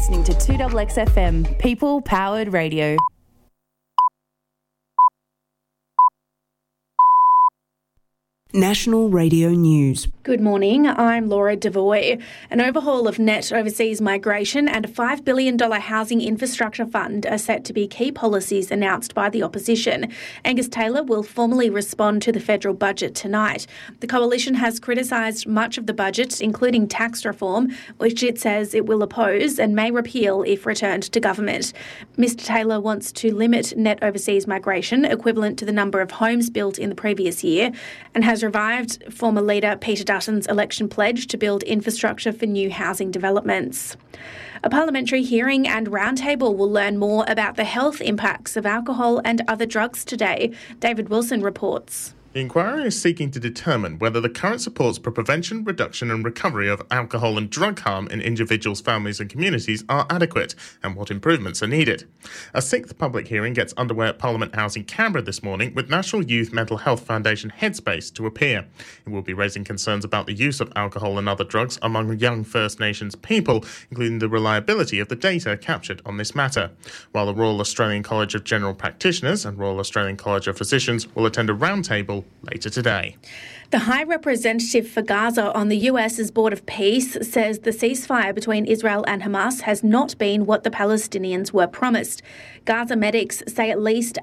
listening to 2XX FM, People Powered Radio. National Radio News. Good morning, I'm Laura Devoy. An overhaul of net overseas migration and a $5 billion housing infrastructure fund are set to be key policies announced by the opposition. Angus Taylor will formally respond to the federal budget tonight. The coalition has criticised much of the budget, including tax reform, which it says it will oppose and may repeal if returned to government. Mr Taylor wants to limit net overseas migration, equivalent to the number of homes built in the previous year, and has revived former leader Peter Dutton's election pledge to build infrastructure for new housing developments. A parliamentary hearing and roundtable will learn more about the health impacts of alcohol and other drugs today. David Wilson reports. The inquiry is seeking to determine whether the current supports for prevention, reduction and recovery of alcohol and drug harm in individuals, families and communities are adequate and what improvements are needed. A sixth public hearing gets underway at Parliament House in Canberra this morning with National Youth Mental Health Foundation Headspace to appear. It will be raising concerns about the use of alcohol and other drugs among young First Nations people, including the reliability of the data captured on this matter. While the Royal Australian College of General Practitioners and Royal Australian College of Physicians will attend a roundtable later today. The High Representative for Gaza on the US's Board of Peace says the ceasefire between Israel and Hamas has not been what the Palestinians were promised. Gaza medics say at least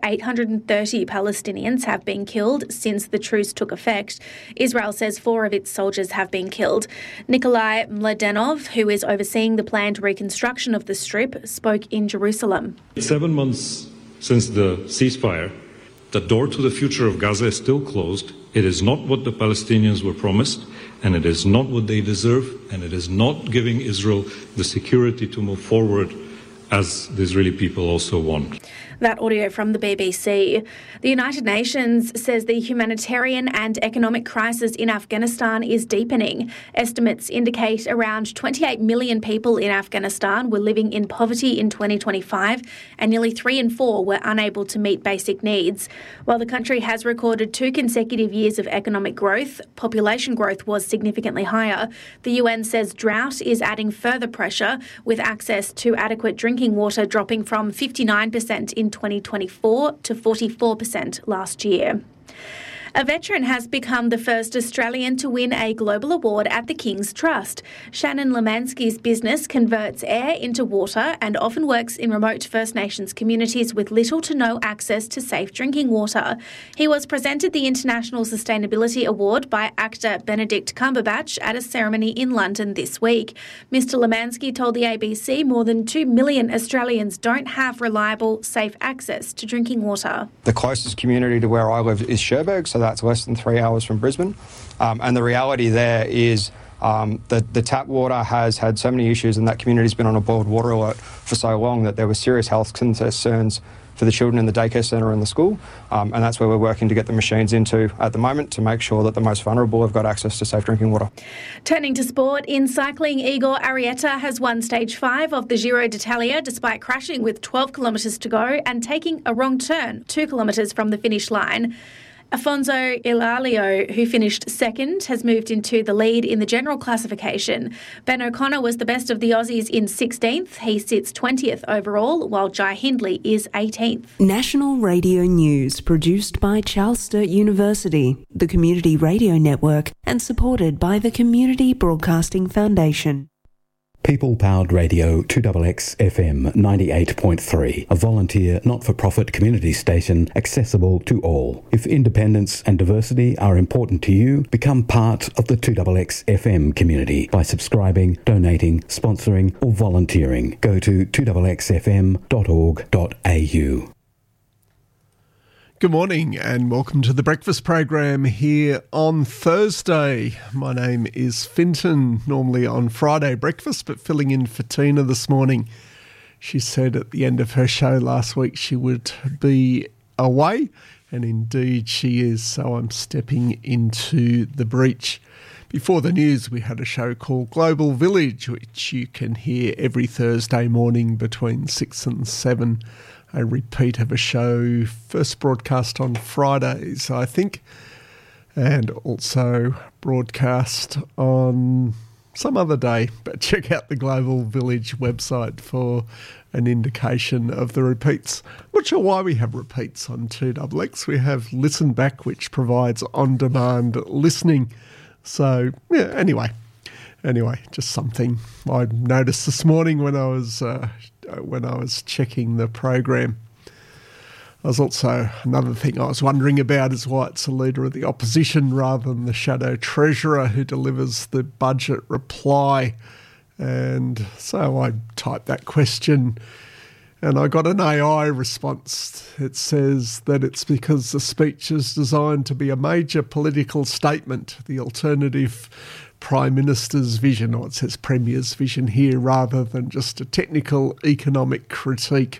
830 Palestinians have been killed since the truce took effect. Israel says 4 of its soldiers have been killed. Nikolai Mladenov, who is overseeing the planned reconstruction of the Strip, spoke in Jerusalem. 7 months since the ceasefire, the door to the future of Gaza is still closed. It is not what the Palestinians were promised, and it is not what they deserve, and it is not giving Israel the security to move forward as the Israeli people also want. That audio from the BBC. The United Nations says the humanitarian and economic crisis in Afghanistan is deepening. Estimates indicate around 28 million people in Afghanistan were living in poverty in 2025, and nearly 3 in 4 were unable to meet basic needs. While the country has recorded 2 consecutive years of economic growth, population growth was significantly higher. The UN says drought is adding further pressure, with access to adequate drinking water dropping from 59% in 2024 to 44% last year. A veteran has become the first Australian to win a global award at the King's Trust. Shannon Lemansky's business converts air into water and often works in remote First Nations communities with little to no access to safe drinking water. He was presented the International Sustainability Award by actor Benedict Cumberbatch at a ceremony in London this week. Mr Lemansky told the ABC more than 2 million Australians don't have reliable, safe access to drinking water. The closest community to where I live is Cherbourg, so that's less than 3 hours from Brisbane. And the reality there is the tap water has had so many issues, and that community's been on a boiled water alert for so long that there were serious health concerns for the children in the daycare centre and the school. And that's where we're working to get the machines into at the moment to make sure that the most vulnerable have got access to safe drinking water. Turning to sport, in cycling, Igor Arrieta has won stage 5 of the Giro d'Italia despite crashing with 12 kilometres to go and taking a wrong turn 2 kilometres from the finish line. Afonso Ilalio, who finished second, has moved into the lead in the general classification. Ben O'Connor was the best of the Aussies in 16th. He sits 20th overall, while Jai Hindley is 18th. National Radio News, produced by Charles Sturt University, the Community Radio Network, and supported by the Community Broadcasting Foundation. People Powered Radio 2XX FM 98.3, a volunteer not-for-profit community station accessible to all. If independence and diversity are important to you, become part of the 2XX FM community by subscribing, donating, sponsoring or volunteering. Go to 2xfm.org.au. Good morning and welcome to the breakfast program here on Thursday. My name is Finton, normally on Friday breakfast, but filling in for Tina this morning. She said at the end of her show last week she would be away, and indeed she is, so I'm stepping into the breach. Before the news, we had a show called Global Village, which you can hear every Thursday morning between 6 and 7. A repeat of a show first broadcast on Fridays, I think, and also broadcast on some other day. But check out the Global Village website for an indication of the repeats. Not sure why we have repeats on 2XX. We have Listen Back, which provides on-demand listening. So, yeah, anyway, just something I noticed this morning when I was checking the program. Another thing I was wondering about is why it's the Leader of the Opposition rather than the Shadow Treasurer who delivers the budget reply. And so I typed that question and I got an AI response. It says that it's because the speech is designed to be a major political statement, the alternative Prime Minister's vision, or it says Premier's vision here, rather than just a technical economic critique.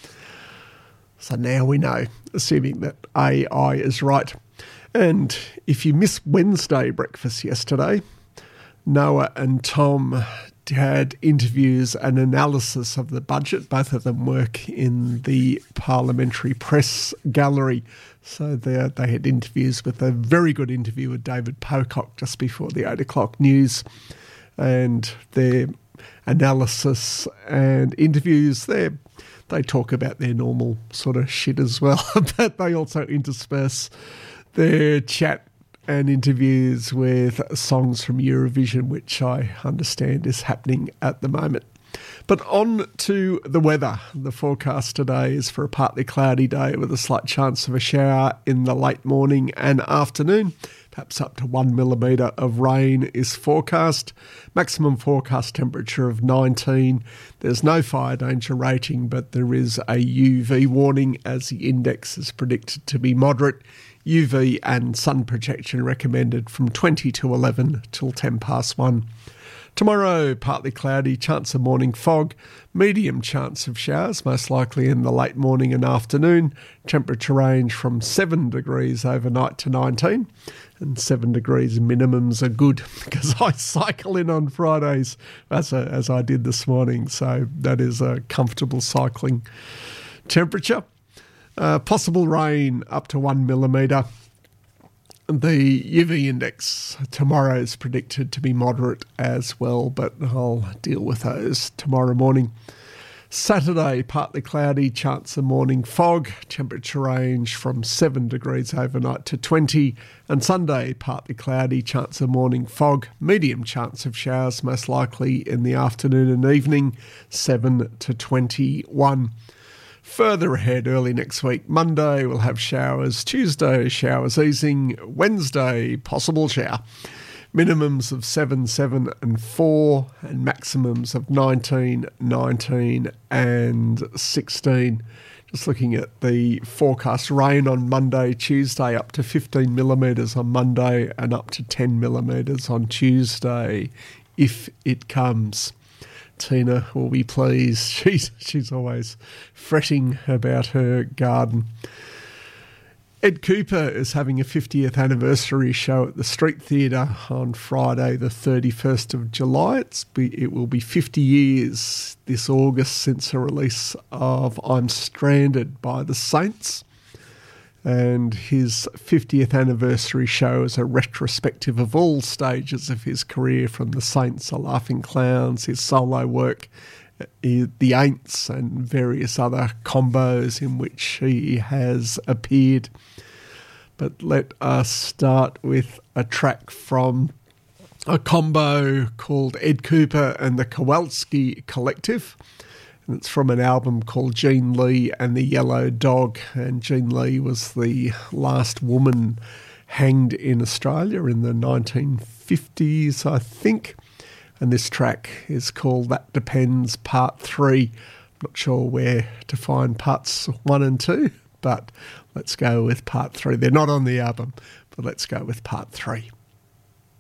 So now we know, assuming that AI is right. And if you missed Wednesday breakfast yesterday, Noah and Tom had interviews and analysis of the budget. Both of them work in the Parliamentary Press Gallery. So they had interviews with a very good interview with David Pocock just before the 8 o'clock news. And their analysis and interviews, they talk about their normal sort of shit as well, but they also intersperse their chat and interviews with songs from Eurovision, which I understand is happening at the moment. But on to the weather. The forecast today is for a partly cloudy day with a slight chance of a shower in the late morning and afternoon. Perhaps up to 1 millimetre of rain is forecast. Maximum forecast temperature of 19. There's no fire danger rating, but there is a UV warning as the index is predicted to be moderate. UV and sun protection recommended from 20 to 11 till 10 past 1. Tomorrow, partly cloudy, chance of morning fog, medium chance of showers, most likely in the late morning and afternoon. Temperature range from 7 degrees overnight to 19, and 7 degrees minimums are good because I cycle in on Fridays as I did this morning, so that is a comfortable cycling temperature. Possible rain up to 1 millimetre. The UV index tomorrow is predicted to be moderate as well, but I'll deal with those tomorrow morning. Saturday, partly cloudy, chance of morning fog, temperature range from 7 degrees overnight to 20. And Sunday, partly cloudy, chance of morning fog, medium chance of showers, most likely in the afternoon and evening, 7 to 21. Further ahead, early next week, Monday we'll have showers, Tuesday showers easing, Wednesday possible shower. Minimums of 7, 7 and 4 and maximums of 19, 19 and 16. Just looking at the forecast, rain on Monday, Tuesday up to 15 millimetres on Monday and up to 10 millimetres on Tuesday if it comes. Tina will be pleased. She's always fretting about her garden. Ed Cooper is having a 50th anniversary show at the Street Theatre on Friday, the 31st of July. It will be 50 years this August since the release of I'm Stranded by the Saints. And his 50th anniversary show is a retrospective of all stages of his career, from the Saints, the Laughing Clowns, his solo work, the Aints, and various other combos in which he has appeared. But let us start with a track from a combo called Ed Cooper and the Kowalski Collective. And it's from an album called Jean Lee and the Yellow Dog. And Jean Lee was the last woman hanged in Australia in the 1950s, I think. And this track is called That Depends Part 3. I'm not sure where to find parts 1 and 2, but let's go with Part 3. They're not on the album, but let's go with Part 3.